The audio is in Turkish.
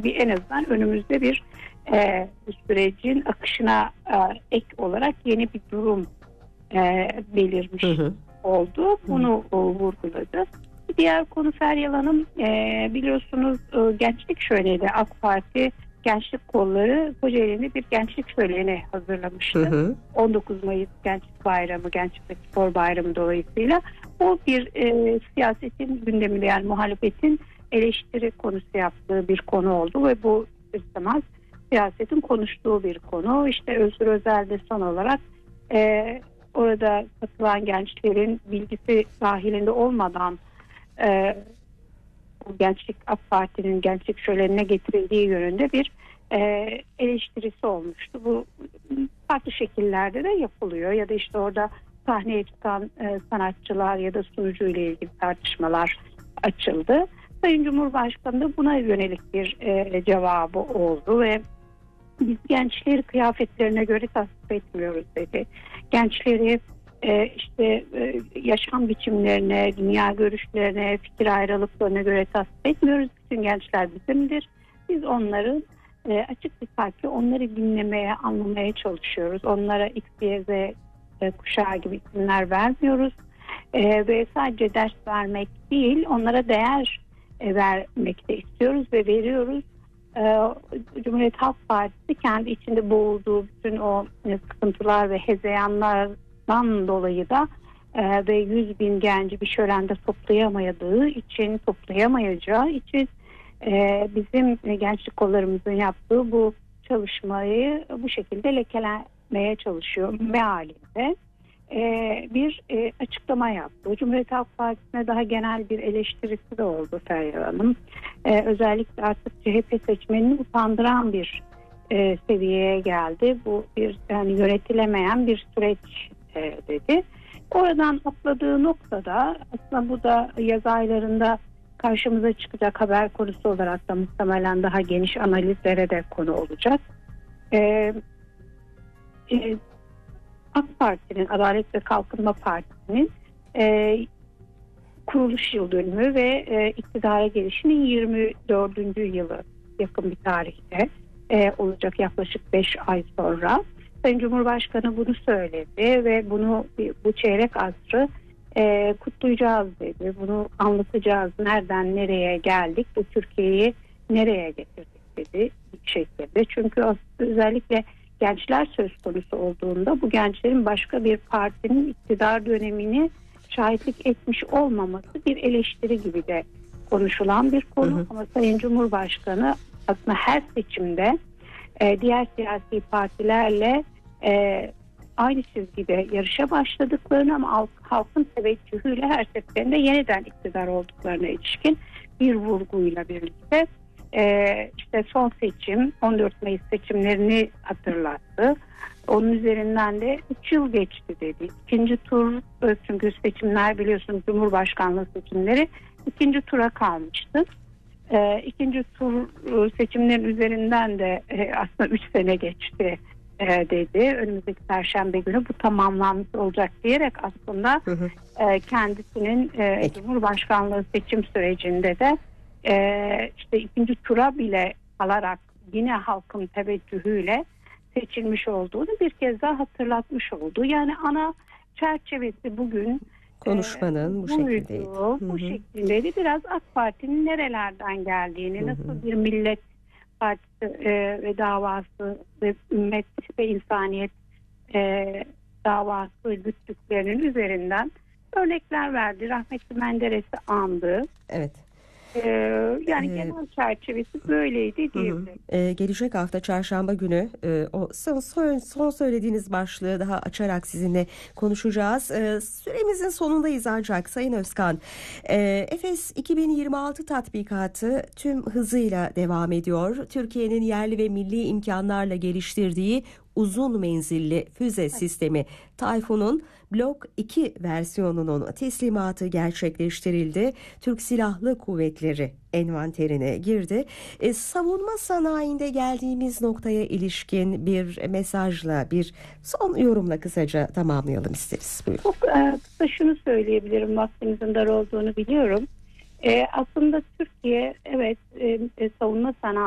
en azından önümüzde bir sürecin akışına ek olarak yeni bir durum belirmiş oldu. Bunu vurguladı. Diğer konu Feryal Hanım, biliyorsunuz gençlik şöleni, AK Parti gençlik kolları Kocaeli'nde bir gençlik şöleni hazırlamıştı. 19 Mayıs Gençlik Bayramı, Gençlik ve Spor Bayramı dolayısıyla o bir siyasetin gündeminde, yani muhalefetin eleştiri konusu yaptığı bir konu oldu ve bu istemez siyasetin konuştuğu bir konu. İşte Özgür Özel de son olarak orada katılan gençlerin bilgisi dahilinde olmadan gençlik, AK Parti'nin gençlik şölenine getirildiği yönünde bir eleştirisi olmuştu. Bu farklı şekillerde de yapılıyor ya da işte orada sahneye çıkan sanatçılar ya da sunucu ile ilgili tartışmalar açıldı. Sayın Cumhurbaşkanı da buna yönelik bir cevabı oldu ve biz gençleri kıyafetlerine göre tasvip etmiyoruz dedi. Gençleri yaşam biçimlerine, dünya görüşlerine, fikir ayrılıklarına göre tasvip etmiyoruz. Bütün gençler bizimdir. Biz onların açık bir kalple onları dinlemeye, anlamaya çalışıyoruz. Onlara X, Y, Z kuşağı gibi isimler vermiyoruz. Ve sadece ders vermek değil, onlara değer vermek de istiyoruz ve veriyoruz. Cumhuriyet Halk Partisi kendi içinde boğulduğu bütün o sıkıntılar ve hezeyanlardan dolayı da ve 100 bin genci bir şölende toplayamayacağı için bizim gençlik kollarımızın yaptığı bu çalışmayı bu şekilde lekelemeye çalışıyor mealinde bir açıklama yaptı. Cumhuriyet Halk Partisi'ne daha genel bir eleştirisi de oldu Feryal Hanım. Özellikle artık CHP seçmenini utandıran bir seviyeye geldi. Bu bir yönetilemeyen bir süreç dedi. Oradan atladığı noktada aslında bu da yaz aylarında karşımıza çıkacak haber konusu olarak da muhtemelen daha geniş analizlere de konu olacak. AK Parti'nin, Adalet ve Kalkınma Partisi'nin kuruluş yıl dönümü ve iktidara gelişinin 24. yılı yakın bir tarihte olacak, yaklaşık 5 ay sonra. Sayın Cumhurbaşkanı bunu söyledi ve bu çeyrek asrı kutlayacağız dedi. Bunu anlatacağız. Nereden nereye geldik? Bu Türkiye'yi nereye getirdik dedi bir şekilde. Çünkü özellikle gençler söz konusu olduğunda bu gençlerin başka bir partinin iktidar dönemini şahitlik etmiş olmaması bir eleştiri gibi de konuşulan bir konu. Ama Sayın Cumhurbaşkanı aslında her seçimde diğer siyasi partilerle aynı çizgide yarışa başladıklarını ama halkın teveccühüyle her seferinde yeniden iktidar olduklarına ilişkin bir vurguyla birlikte işte son seçim 14 Mayıs seçimlerini hatırlattı. Onun üzerinden de 3 yıl geçti dedi. İkinci tur, çünkü seçimler biliyorsunuz Cumhurbaşkanlığı seçimleri ikinci tura kalmıştı. İkinci tur seçimlerin üzerinden de aslında 3 sene geçti dedi. Önümüzdeki Perşembe günü bu tamamlanmış olacak diyerek aslında kendisinin Cumhurbaşkanlığı seçim sürecinde de işte ikinci tura bile alarak yine halkın teveccühüyle seçilmiş olduğunu bir kez daha hatırlatmış oldu. Yani ana çerçevesi bugün konuşmanın bu şekildeydi. Bu şekildeydi. Biraz AK Parti'nin nerelerden geldiğini, nasıl bir millet partisi ve davası ve ümmet ve insaniyet davası güttüklerinin üzerinden örnekler verdi. Rahmetli Menderes'i andı. Evet. Yani genel çerçevesi böyleydi diyebilirim. Gelecek hafta çarşamba günü o son söylediğiniz başlığı daha açarak sizinle konuşacağız. Süremizin sonundayız ancak Sayın Özkan. Efes 2026 tatbikatı tüm hızıyla devam ediyor. Türkiye'nin yerli ve milli imkanlarla geliştirdiği uzun menzilli füze sistemi Tayfun'un Blok 2 versiyonunun teslimatı gerçekleştirildi. Türk Silahlı Kuvvetleri envanterine girdi. Savunma sanayinde geldiğimiz noktaya ilişkin bir mesajla, bir son yorumla kısaca tamamlayalım isteriz. Buyurun. Çok kısa şunu söyleyebilirim. Vaktimizin dar olduğunu biliyorum. Aslında Türkiye savunma sanayi